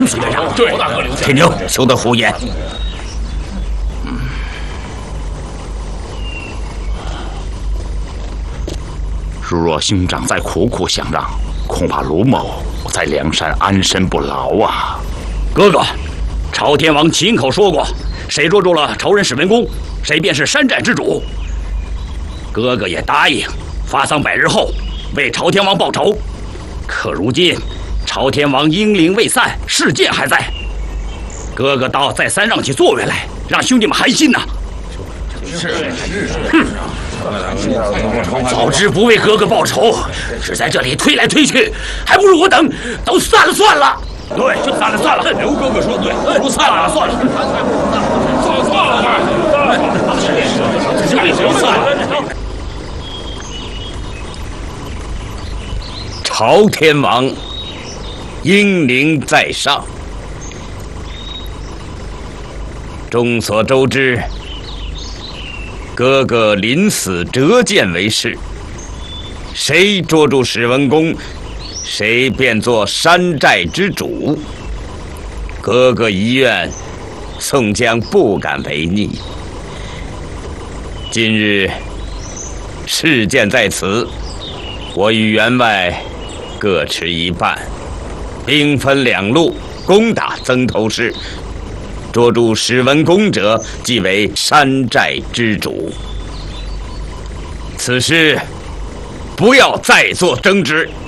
徐队长，对，大哥留下。 停留，休得胡言。如若兄长再苦苦相让，恐怕卢某在梁山安身不牢啊！ 哥哥，朝天王亲口说过，谁捉住了仇人史文恭，谁便是山寨之主。哥哥也答应发丧100日后为朝天王报仇。可如今朝天王英灵未散，事件还在，哥哥倒再三让起作为来，让兄弟们寒心呐！哼！早知不为哥哥报仇，只在这里推来推去，还不如我等都散了算了。对，就散了算了。刘哥哥说对，不如散了算了。算了。 朝天王英灵在上，众所周知，哥哥临死折剑为誓，谁捉住史文恭，谁便做山寨之主。哥哥遗愿，宋江不敢违逆。今日事件在此，我与员外各持一半，兵分2路攻打曾头市，捉住史文恭者，即为山寨之主。此事不要再做争执。